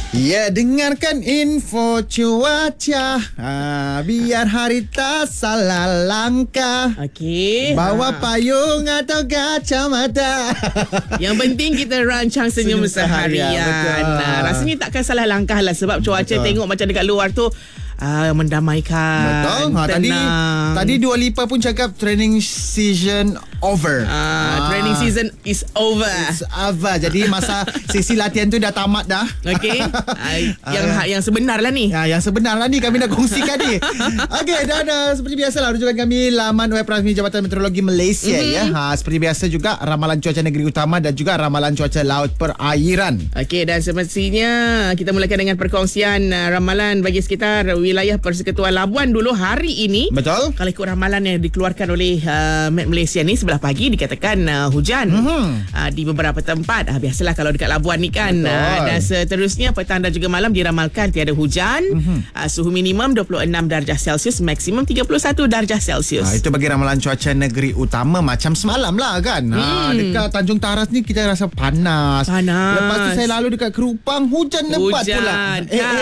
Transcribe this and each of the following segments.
Ya, dengarkan info cuaca. Biar hari tak salah langkah. Okey. Bawa payung atau kacamata. Yang penting kita rancang senyum seharian. Betul. Rasanya takkan salah langkah lah sebab cuaca tengok macam dekat luar tu mendamaikan. Betul. Tadi Dua Lipa pun cakap training season over. Training season is over. It's over. Jadi masa sesi latihan tu dah tamat dah. Okey. Yang sebenar lah ni. Yang sebenar lah ni kami nak kongsikan ni. Okey, dan seperti biasalah rujukan kami laman web rasmi Jabatan Meteorologi Malaysia ya. Seperti biasa juga ramalan cuaca negeri utama dan juga ramalan cuaca laut perairan. Okey, dan semestinya kita mulakan dengan perkongsian ramalan bagi sekitar wilayah Persekutuan Labuan dulu hari ini. Betul. Kalau ikut ramalan yang dikeluarkan oleh Met Malaysia ni sebelah pagi dikatakan hujan di beberapa tempat. Biasalah kalau dekat Labuan ni kan. Dan seterusnya petang dan juga malam diramalkan tiada hujan. Suhu minimum 26 darjah Celsius, maksimum 31 darjah Celsius. Itu bagi ramalan cuaca negeri utama macam semalam lah kan. Dekat Tanjung Taras ni kita rasa panas. Lepas tu saya lalu dekat Kerupang, hujan lebat pula.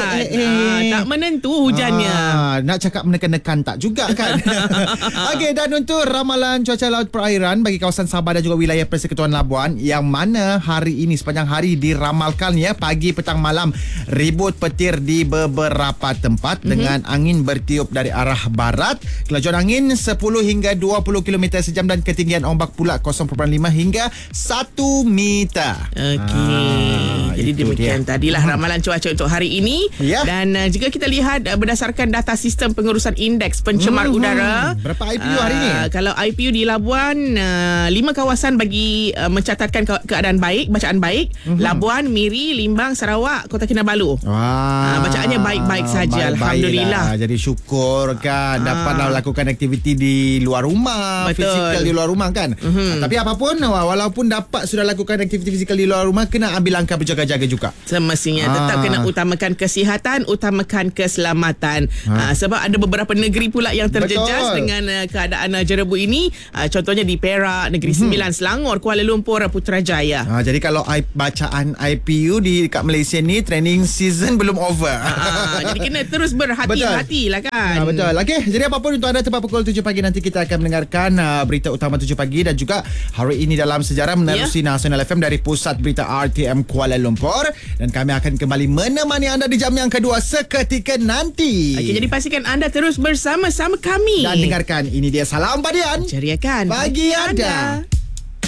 Tak menentu hujannya. Nak cakap menekan-nekan tak juga kan. Okey, dan untuk ramalan cuaca laut perairan bagi kawasan Sabah dan juga wilayah Persekutuan Labuan, yang mana hari ini sepanjang hari diramalkan ya, pagi petang malam ribut petir di beberapa tempat dengan angin bertiup dari arah barat, kelajuan angin 10 hingga 20 km sejam dan ketinggian ombak pula 0.5 hingga 1 meter. Okey. Jadi demikian tadilah ramalan cuaca untuk hari ini. Dan jika kita lihat berdasarkan data sistem pengurusan indeks pencemar udara, berapa IPU hari ini? Kalau IPU di Labuan 5 kawasan bagi mencatatkan keadaan baik, bacaan baik. Labuan, Miri, Limbang, Sarawak, Kota Kinabalu. Bacaannya baik-baik saja, alhamdulillah. Jadi syukur kan dapatlah lakukan aktiviti di luar rumah. Betul. Fizikal di luar rumah kan. Tapi apapun, walaupun dapat sudah lakukan aktiviti fizikal di luar rumah, kena ambil langkah berjaga-jaga juga. Semestinya tetap kena utamakan kesihatan, utamakan keselamatan. Sebab ada beberapa negeri pula yang terjejas dengan keadaan jerebu ini. Contohnya di Perak, Negeri Sembilan, Selangor, Kuala Lumpur, Putrajaya. Jadi kalau bacaan IPU di dekat Malaysia ni, training season belum over. Jadi kena terus berhati-hati lah kan. Betul. Okey, jadi apapun untuk anda tepat pukul 7 pagi nanti kita akan mendengarkan berita utama 7 pagi dan juga hari ini dalam sejarah menerusi Nasional FM dari Pusat Berita RTM Kuala Lumpur, dan kami akan kembali menemani anda di jam yang kedua seketika nanti. Okey, jadi pastikan anda terus bersama-sama kami dan dengarkan ini dia Salam Padian ceriakan bagi anda.